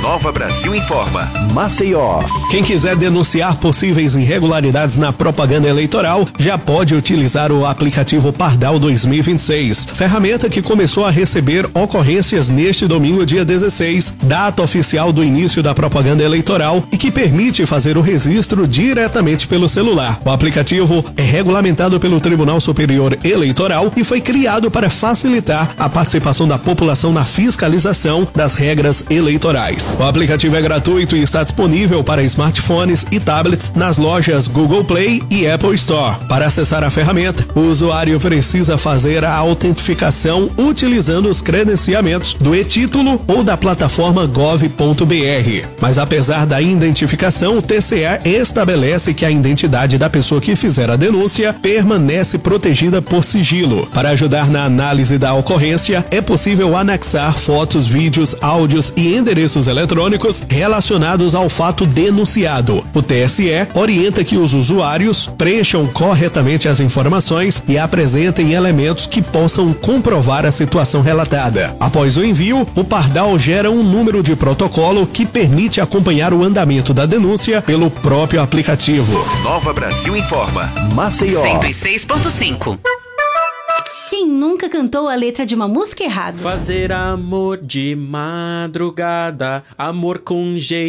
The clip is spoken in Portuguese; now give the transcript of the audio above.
Nova Brasil Informa. Maceió. Quem quiser denunciar possíveis irregularidades na propaganda eleitoral já pode utilizar o aplicativo Pardal 2026, ferramenta que começou a receber ocorrências neste domingo, dia 16, data oficial do início da propaganda eleitoral, e que permite fazer o registro diretamente pelo celular. O aplicativo é regulamentado pelo Tribunal Superior Eleitoral e foi criado para facilitar a participação da população na fiscalização das regras eleitorais. O aplicativo é gratuito e está disponível para smartphones e tablets nas lojas Google Play e Apple Store. Para acessar a ferramenta, o usuário precisa fazer a autentificação utilizando os credenciamentos do e-título ou da plataforma gov.br. Mas apesar da identificação, o TCE estabelece que a identidade da pessoa que fizer a denúncia permanece protegida por sigilo. Para ajudar na análise da ocorrência, é possível anexar fotos, vídeos, áudios e endereços eletrônicos relacionados ao fato denunciado. O TSE orienta que os usuários preencham corretamente as informações e apresentem elementos que possam comprovar a situação relatada. Após o envio, o Pardal gera um número de protocolo que permite acompanhar o andamento da denúncia pelo próprio aplicativo. Nova Brasil Informa. Maceió. 106.5. Quem nunca cantou a letra de uma música errada? Fazer amor de madrugada, amor com jeito.